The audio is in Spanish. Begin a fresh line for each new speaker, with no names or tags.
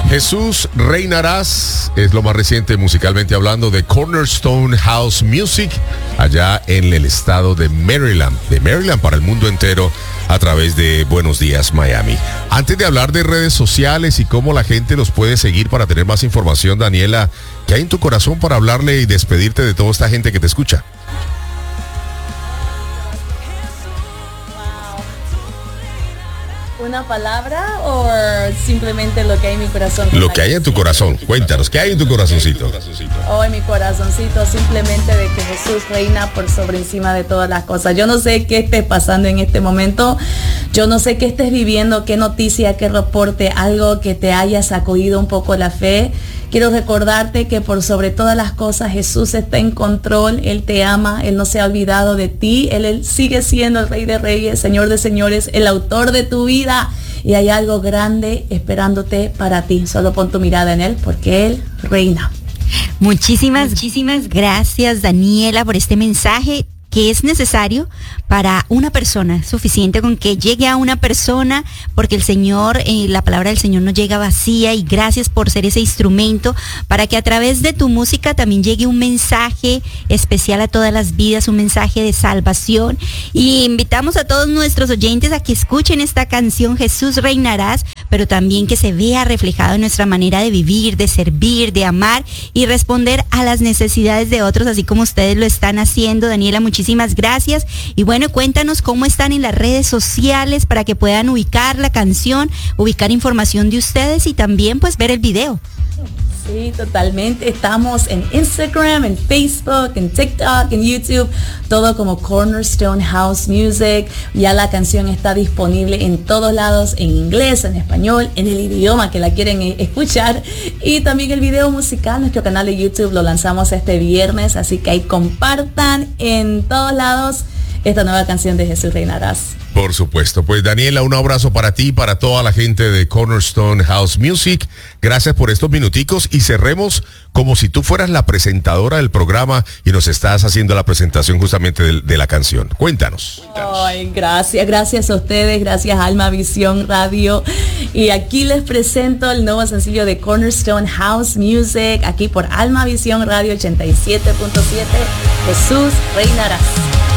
Jesús Reinarás es lo más reciente musicalmente hablando de Cornerstone House Music allá en el estado de Maryland para el mundo entero a través de Buenos Días Miami. Antes de hablar de redes sociales y cómo la gente los puede seguir para tener más información, Daniela, ¿qué hay en tu corazón para hablarle y despedirte de toda esta gente que te escucha?
¿Una palabra o simplemente lo que hay en mi corazón?
Lo que hay en tu corazón. Cuéntanos, ¿qué hay en tu corazoncito?
En mi corazoncito, simplemente de que Jesús reina por sobre encima de todas las cosas. Yo no sé qué estés pasando en este momento. Yo no sé qué estés viviendo, qué noticia, qué reporte, algo que te haya sacudido un poco la fe. Quiero recordarte que por sobre todas las cosas Jesús está en control, Él te ama, Él no se ha olvidado de ti, Él sigue siendo el Rey de Reyes, Señor de Señores, el autor de tu vida, y hay algo grande esperándote para ti. Solo pon tu mirada en Él porque Él reina.
Muchísimas gracias, Daniela, por este mensaje que es necesario para una persona. Es suficiente con que llegue a una persona, porque el Señor, la palabra del Señor no llega vacía, y gracias por ser ese instrumento para que a través de tu música también llegue un mensaje especial a todas las vidas, un mensaje de salvación. Y invitamos a todos nuestros oyentes a que escuchen esta canción, Jesús Reinarás, pero también que se vea reflejado en nuestra manera de vivir, de servir, de amar y responder a las necesidades de otros, así como ustedes lo están haciendo. Daniela, muchísimas gracias. Y bueno, cuéntanos cómo están en las redes sociales para que puedan ubicar la canción, ubicar información de ustedes y también pues ver el video.
Sí, totalmente. Estamos en Instagram, en Facebook, en TikTok, en YouTube, todo como Cornerstone House Music. Ya la canción está disponible en todos lados, en inglés, en español, en el idioma que la quieren escuchar. Y también el video musical, nuestro canal de YouTube lo lanzamos este viernes, así que ahí compartan en todos lados esta nueva canción de Jesús Reinarás.
Por supuesto. Pues Daniela, un abrazo para ti, para toda la gente de Cornerstone House Music. Gracias por estos minuticos y cerremos como si tú fueras la presentadora del programa y nos estás haciendo la presentación justamente de la canción. Cuéntanos.
Ay, gracias a ustedes, gracias a Alma Visión Radio. Y aquí les presento el nuevo sencillo de Cornerstone House Music, aquí por Alma Visión Radio 87.7, Jesús Reinarás.